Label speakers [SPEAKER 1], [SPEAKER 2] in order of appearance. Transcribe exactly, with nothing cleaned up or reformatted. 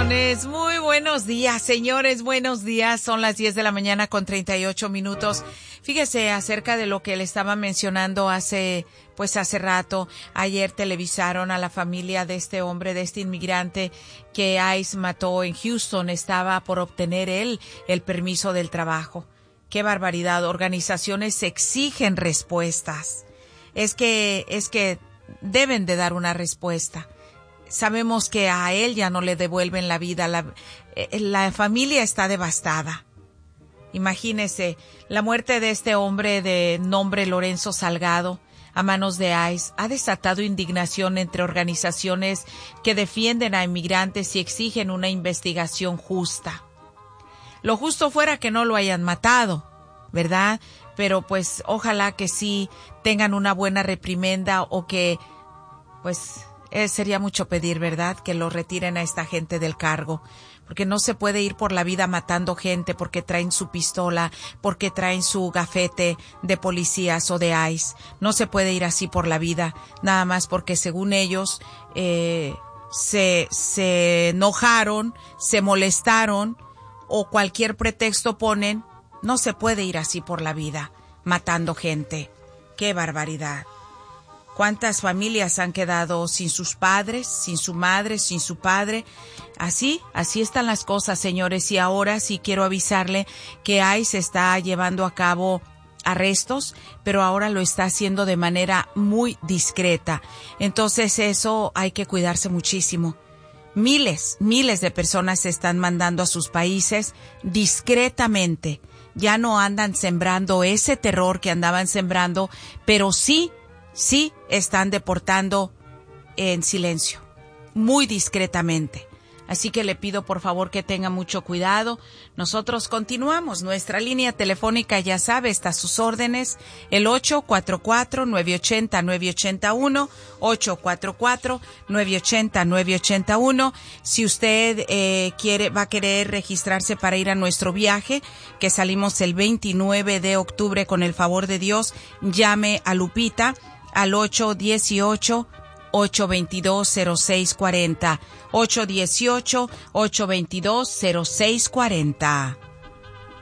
[SPEAKER 1] bendiciones. Muy buenos días, señores. Buenos días. Son las diez de la mañana con treinta y ocho minutos. Fíjese acerca de lo que le estaba mencionando hace, pues hace rato. Ayer televisaron a la familia de este hombre, de este inmigrante que ICE mató en Houston. Estaba por obtener él el permiso del trabajo. Qué barbaridad. Organizaciones exigen respuestas. Es que, es que deben de dar una respuesta. Sabemos que a él ya no le devuelven la vida. La, la familia está devastada. Imagínese, la muerte de este hombre de nombre Lorenzo Salgado a manos de ICE ha desatado indignación entre organizaciones que defienden a inmigrantes y exigen una investigación justa. Lo justo fuera que no lo hayan matado, ¿verdad? Pero pues ojalá que sí tengan una buena reprimenda o que, pues... Eh, sería mucho pedir, ¿verdad?, que lo retiren a esta gente del cargo, porque no se puede ir por la vida matando gente porque traen su pistola, porque traen su gafete de policías o de ICE. No se puede ir así por la vida, nada más porque según ellos eh, se, se enojaron, se molestaron o cualquier pretexto ponen. No se puede ir así por la vida matando gente. ¡Qué barbaridad! ¿Cuántas familias han quedado sin sus padres, sin su madre, sin su padre? Así, así están las cosas, señores. Y ahora sí quiero avisarle que ICE está llevando a cabo arrestos, pero ahora lo está haciendo de manera muy discreta. Entonces eso hay que cuidarse muchísimo. Miles, miles de personas se están mandando a sus países discretamente. Ya no andan sembrando ese terror que andaban sembrando, pero sí Sí, están deportando en silencio, muy discretamente. Así que le pido por favor que tenga mucho cuidado. Nosotros continuamos. Nuestra línea telefónica, ya sabe, está a sus órdenes. El ocho cuatro cuatro, nueve ocho cero, nueve ocho uno, ocho cuatro cuatro, nueve ocho cero, nueve ocho uno. Si usted eh, quiere, va a querer registrarse para ir a nuestro viaje, que salimos el veintinueve de octubre con el favor de Dios, llame a Lupita al ocho uno ocho, ocho dos dos, cero seis cuatro cero. ocho uno ocho, ocho dos dos, cero seis cuatro cero.